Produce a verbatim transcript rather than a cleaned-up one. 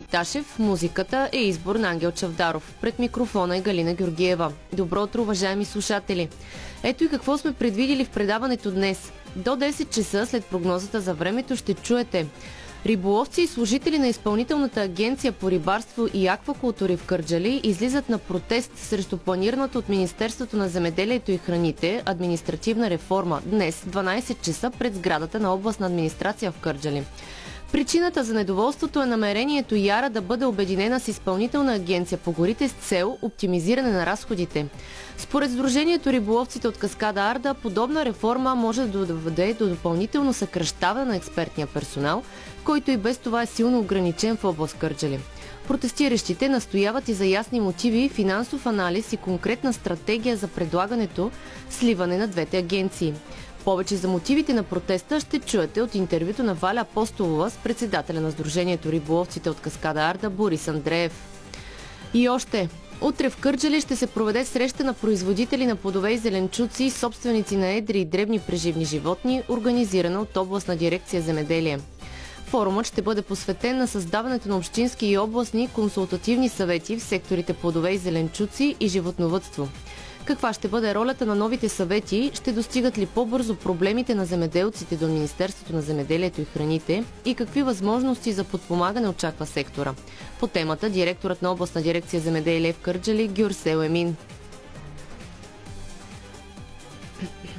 Ташев, музиката е избор на Ангел Чавдаров. Пред микрофона е Галина Георгиева. Добро утро, уважаеми слушатели! Ето и какво сме предвидили в предаването днес. До десет часа след прогнозата за времето ще чуете: риболовци и служители на Изпълнителната агенция по рибарство и аквакултури в Кърджали излизат на протест срещу планираната от Министерството на земеделието и храните административна реформа днес, дванайсет часа, пред сградата на областна администрация в Кърджали. Причината за недоволството е намерението Яра да бъде обединена с Изпълнителна агенция по горите с цел оптимизиране на разходите. Според Сдружението риболовците от Каскада Арда, подобна реформа може да доведе до допълнително съкращаване на експертния персонал, който и без това е силно ограничен в област Кърджали. Протестиращите настояват и за ясни мотиви, финансов анализ и конкретна стратегия за предлагането сливане на двете агенции. Повече за мотивите на протеста ще чуете от интервюто на Валя Апостолова с председателя на Сдружението риболовците от Каскада Арда Борис Андреев. И още, утре в Кърджали ще се проведе среща на производители на плодове и зеленчуци и собственици на едри и дребни преживни животни, организирана от областна дирекция земеделие. Форумът ще бъде посветен на създаването на общински и областни консултативни съвети в секторите плодове и зеленчуци и животновъдство. Каква ще бъде ролята на новите съвети? Ще достигат ли по-бързо проблемите на земеделците до Министерството на земеделието и храните и какви възможности за подпомагане очаква сектора? По темата директорът на областна дирекция земеделие в Кърджали Гюрсел Емин.